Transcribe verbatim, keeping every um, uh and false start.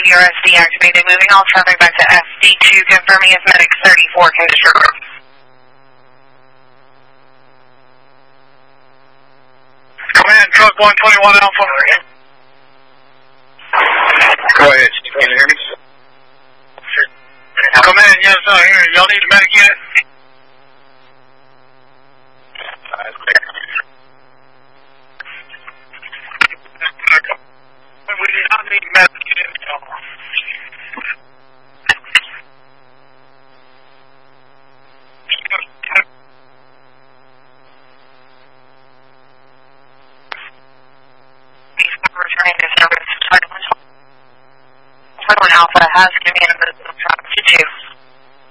E R S deactivated. Moving all traffic back to S D two, confirming as medic thirty-four condition. Command, truck one twenty-one Alpha. Go ahead, can you hear me? Command, yes, I hear you. Y'all need a medic yet? We do not need medic yet. Returning to service. twenty-one Alpha has